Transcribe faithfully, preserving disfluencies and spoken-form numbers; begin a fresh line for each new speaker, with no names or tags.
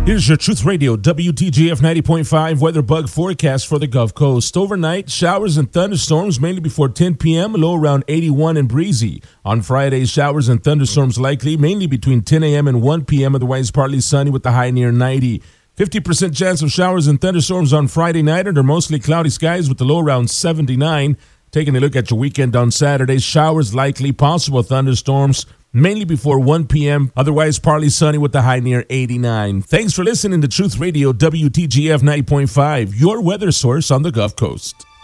Here's your Truth Radio W T G F ninety point five weather bug forecast for the Gulf Coast. Overnight, showers and thunderstorms mainly before ten p.m., low around eighty-one and breezy. On Friday, showers and thunderstorms likely mainly between ten a.m. and one p.m., otherwise partly sunny with the high near ninety. fifty percent chance of showers and thunderstorms on Friday night under mostly cloudy skies with the low around seventy-nine. Taking a look at your weekend on Saturday, showers likely, possible thunderstorms mainly before one p.m., otherwise partly sunny with the high near eighty-nine. Thanks for listening to Truth Radio W T G F ninety point five, your weather source on the Gulf Coast.